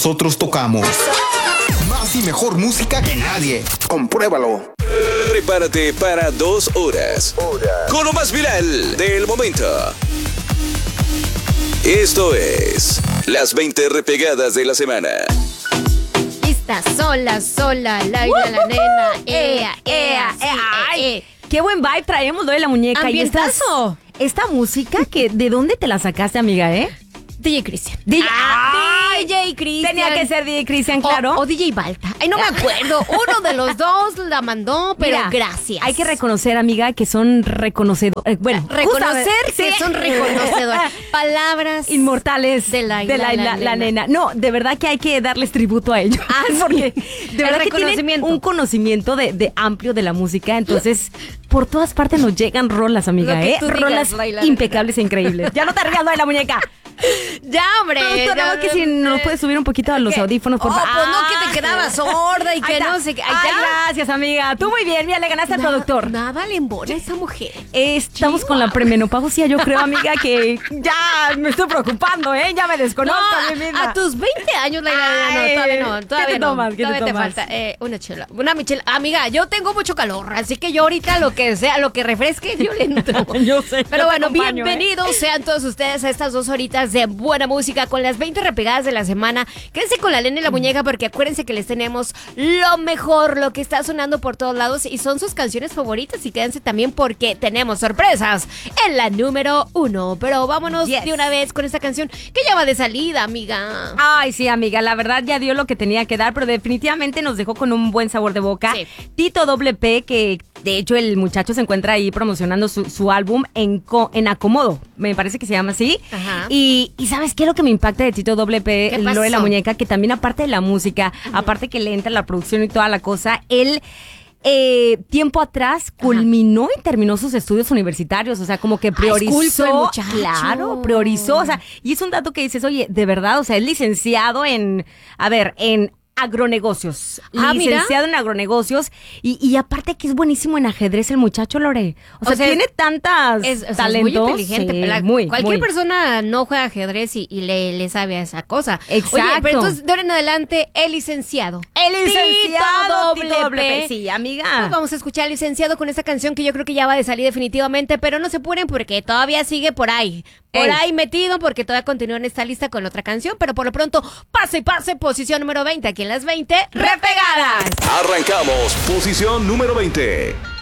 nosotros tocamos. Más y mejor música que nadie. Compruébalo. Prepárate para 2 horas con lo más viral del momento. Esto es las 20 repegadas de la semana. Está sola, Laila, la nena. Ay, qué buen vibe traemos, lo de la muñeca. Ambientazo. Y esta música, ¿de dónde te la sacaste, amiga, DJ Cristian. DJ Cristian. Tenía que ser DJ Cristian, claro. O DJ Balta. Ay, no me acuerdo. Uno de los dos la mandó, pero Mira, gracias. Hay que reconocer, amiga, que son reconocedores. Bueno, reconocer que sí. son reconocedores. Palabras inmortales de la nena. No, de verdad que hay que darles tributo a ellos. Porque de verdad que tienen un conocimiento de amplio de la música. Entonces, por todas partes nos llegan rolas, amiga, rolas Laila, impecables e increíbles. Ya no te rías, de la muñeca. Ya, hombre. Productora, que si nos puedes subir un poquito a los audífonos, por favor. Pues no, que te quedabas sorda y que no sé qué. Ay, gracias, amiga. Tú muy bien, mira, le ganaste al productor. Nada le embona a esa mujer. Estamos con la premenopausia, yo creo, amiga, que ya me estoy preocupando, Ya me desconozco a mí misma. A tus 20 años, todavía ¿Qué te tomas? Todavía te falta una chela. Una michela. Amiga, yo tengo mucho calor, así que yo ahorita lo que sea, lo que refresque, yo le entro. Yo sé. Pero bueno, bienvenidos sean todos ustedes a estas 2 horitas de buena música con las 20 repegadas de la semana. Quédense con la nena y la muñeca porque acuérdense que les tenemos lo mejor, lo que está sonando por todos lados y son sus canciones favoritas, y quédense también porque tenemos sorpresas en la número 1. Pero vámonos de una vez con esta canción que ya va de salida, amiga. Ay, sí, amiga, la verdad ya dio lo que tenía que dar, pero definitivamente nos dejó con un buen sabor de boca. Sí. Tito WP, que de hecho el muchacho se encuentra ahí promocionando su álbum en Acomodo, me parece que se llama así. Ajá. Y ¿sabes qué es lo que me impacta de Tito WP? Lo de la pasó? muñeca, que también aparte de la música, aparte que le entra la producción y toda la cosa, él tiempo atrás culminó y terminó sus estudios universitarios, o sea, como que priorizó. Es culto el muchacho. Claro, priorizó, o sea, y es un dato que dices, oye, de verdad, o sea, es licenciado en agronegocios. Licenciado en agronegocios. Y aparte que es buenísimo en ajedrez el muchacho, Lore. O sea, tiene tantas talentos. Es muy inteligente. Sí, cualquier persona no juega ajedrez y le sabe a esa cosa. Exacto. Oye, pero entonces de ahora en adelante, el licenciado. Tito WP. Sí, amiga. Pues vamos a escuchar al licenciado con esta canción que yo creo que ya va de salir definitivamente, pero no se apuren porque todavía sigue por ahí. Por ahí metido, porque todavía continúa en esta lista con otra canción, pero por lo pronto, pase, posición número 20, aquí en las 20 repegadas. Arrancamos, posición número 20.